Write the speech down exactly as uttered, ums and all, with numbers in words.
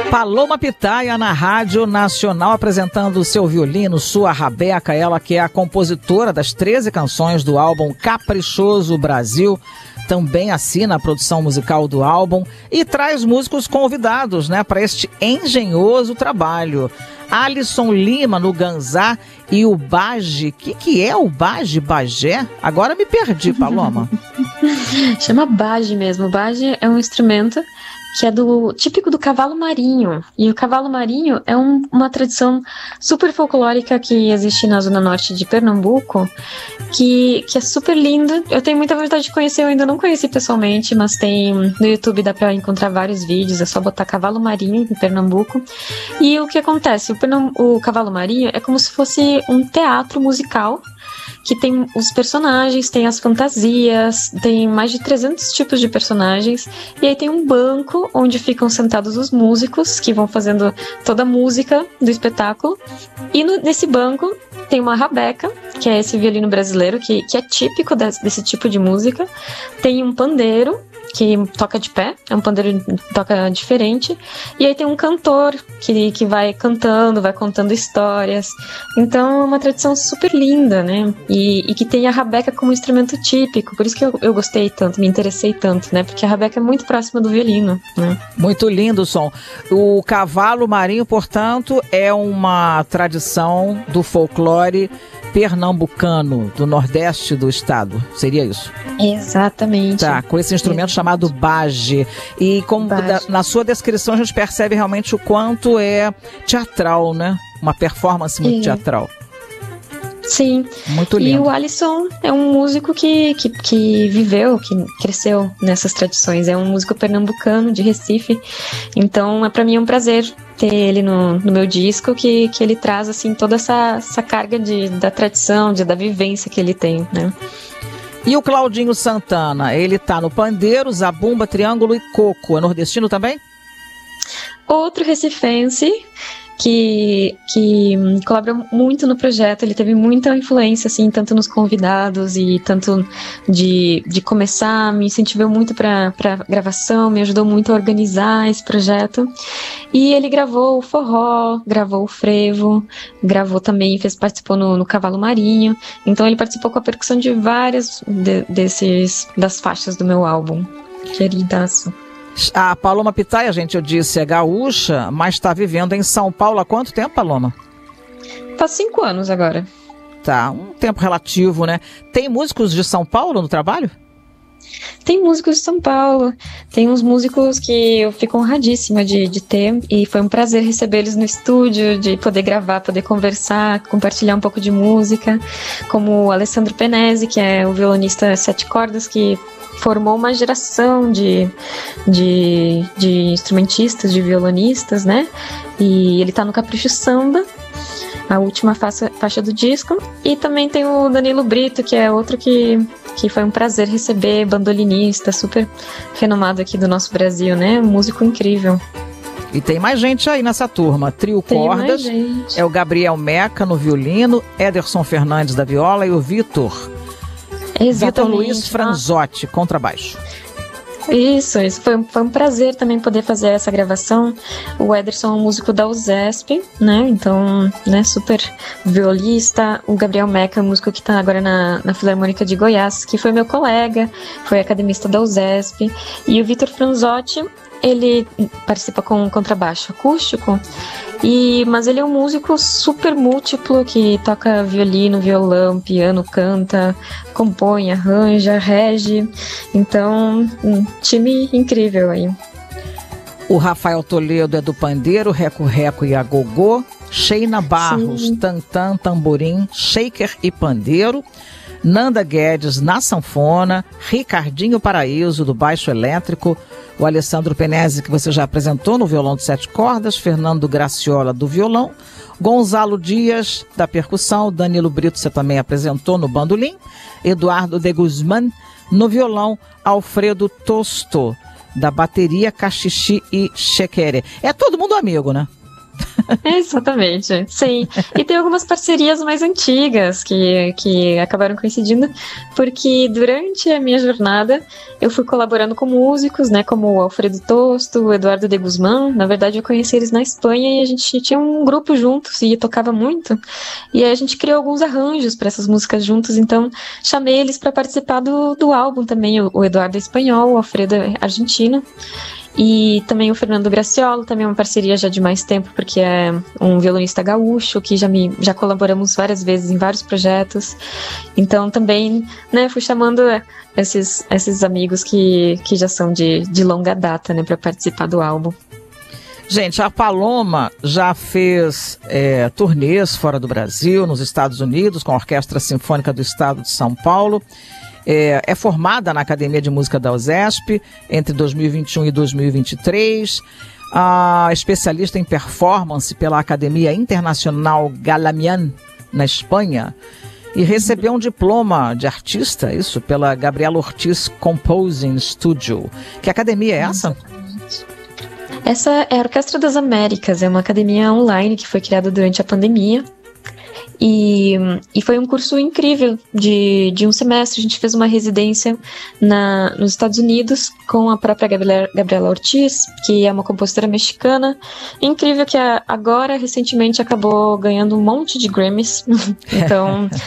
Paloma Pitaya na Rádio Nacional, apresentando o seu violino, sua rabeca, ela que é a compositora das treze canções do álbum Caprichoso Brasil, também assina a produção musical do álbum e traz músicos convidados, né, para este engenhoso trabalho. Alisson Lima no ganzá e o Baje. O que, que é o Baje? Bagé? Agora me perdi, Paloma. Chama Baje mesmo. O Baje é um instrumento que é do típico do cavalo marinho. E o cavalo marinho é um, uma tradição super folclórica que existe na zona norte de Pernambuco, que, que é super linda. Eu tenho muita vontade de conhecer, eu ainda não conheci pessoalmente, mas tem no YouTube, dá pra encontrar vários vídeos, é só botar cavalo marinho em Pernambuco. E o que acontece? O, Pernam- o cavalo marinho é como se fosse um teatro musical, que tem os personagens, tem as fantasias, tem mais de trezentos tipos de personagens, e aí tem um banco onde ficam sentados os músicos, que vão fazendo toda a música do espetáculo, e no, nesse banco tem uma rabeca, que é esse violino brasileiro, que, que é típico desse, desse tipo de música, tem um pandeiro, que toca de pé, é um pandeiro que toca diferente, e aí tem um cantor que, que vai cantando, vai contando histórias, então é uma tradição super linda, né, e, e que tem a rabeca como instrumento típico, por isso que eu, eu gostei tanto, me interessei tanto, né, porque a rabeca é muito próxima do violino, né. Muito lindo o som. O cavalo marinho, portanto, é uma tradição do folclore pernambucano, do nordeste do estado, seria isso? Exatamente. Tá, com esse instrumento Exatamente. chamado Baje. E como da, na sua descrição a gente percebe realmente o quanto é teatral, né? Uma performance muito é. teatral. Sim. Muito lindo. E o Alisson é um músico que, que, que viveu, que cresceu nessas tradições. É um músico pernambucano de Recife. Então, é, para mim é um prazer ter ele no, no meu disco, que, que ele traz assim toda essa, essa carga de, da tradição, de, da vivência que ele tem, né? E o Claudinho Santana, ele tá no pandeiro, zabumba, triângulo e coco. É nordestino também? Outro recifense que, que colabora muito no projeto. Ele teve muita influência, assim, tanto nos convidados e tanto de, de começar, me incentivou muito para a gravação, me ajudou muito a organizar esse projeto. E ele gravou o forró, gravou o frevo, gravou também, fez, participou no, no Cavalo Marinho. Então ele participou com a percussão de várias de, desses, das faixas do meu álbum. Queridaço. A Paloma Pitaya, gente, eu disse, é gaúcha, mas está vivendo em São Paulo há quanto tempo, Paloma? Faz cinco anos agora. Tá, um tempo relativo, né? Tem músicos de São Paulo no trabalho? Tem músicos de São Paulo, tem uns músicos que eu fico honradíssima de, de ter, e foi um prazer receber eles no estúdio, de poder gravar, poder conversar, compartilhar um pouco de música, como o Alessandro Penese, que é o violonista sete cordas, que formou uma geração de, de, de instrumentistas, de violonistas, né? E ele tá no Capricho Samba, a última faixa, faixa do disco. E também tem o Danilo Brito, que é outro que, que foi um prazer receber, bandolinista, super renomado aqui do nosso Brasil, né? Um músico incrível. E tem mais gente aí nessa turma. Trio tem Cordas, é o Gabriel Meca no violino, Ederson Fernandes da viola e o Vitor. Vitor Luiz Franzotti, contrabaixo. Isso, isso. Foi, foi um prazer também poder fazer essa gravação. O Ederson é um músico da U S E S P, né? Então, né, super violista. O Gabriel Meca é um músico que está agora na, na Filarmônica de Goiás, que foi meu colega, foi academista da U S E S P. E o Vitor Franzotti, ele participa com um contrabaixo acústico, e, mas ele é um músico super múltiplo, que toca violino, violão, piano, canta, compõe, arranja, rege. Então, um time incrível aí. O Rafael Toledo é do pandeiro, reco-reco e agogô. Sheina Barros, Sim. tantã, tamborim, shaker e pandeiro. Nanda Guedes na sanfona, Ricardinho Paraíso do baixo elétrico, o Alessandro Penese, que você já apresentou no violão de sete cordas, Fernando Graciola do violão, Gonzalo Dias da percussão, Danilo Brito você também apresentou no bandolim, Eduardo de Guzmán no violão, Alfredo Tosto da bateria, cachixi e chequere. É todo mundo amigo, né? Exatamente, sim. E tem algumas parcerias mais antigas que, que acabaram coincidindo, porque durante a minha jornada eu fui colaborando com músicos, né, como o Alfredo Tosto, o Eduardo de Guzmán. Na verdade, eu conheci eles na Espanha e a gente tinha um grupo juntos e tocava muito. E aí a gente criou alguns arranjos para essas músicas juntos, então chamei eles para participar do, do álbum também. O, o Eduardo é espanhol, o Alfredo é argentino. E também o Fernando Graciolo, também é uma parceria já de mais tempo, porque é um violonista gaúcho, que já, me, já colaboramos várias vezes em vários projetos. Então também, né, fui chamando esses, esses amigos que, que já são de, de longa data, né, para participar do álbum. Gente, a Paloma já fez é, turnês fora do Brasil, nos Estados Unidos, com a Orquestra Sinfônica do Estado de São Paulo. É, é formada na Academia de Música da USESP entre dois mil e vinte e um e dois mil e vinte e três. A especialista em performance pela Academia Internacional Galamian, na Espanha. E recebeu um diploma de artista, isso, pela Gabriela Ortiz Composing Studio. Que academia é essa? Essa é a Orquestra das Américas, é uma academia online que foi criada durante a pandemia. E, e foi um curso incrível de, de um semestre. A gente fez uma residência na, nos Estados Unidos com a própria Gabriela, Gabriela Ortiz, que é uma compositora mexicana. Incrível que a, agora, recentemente, acabou ganhando um monte de Grammys. Então,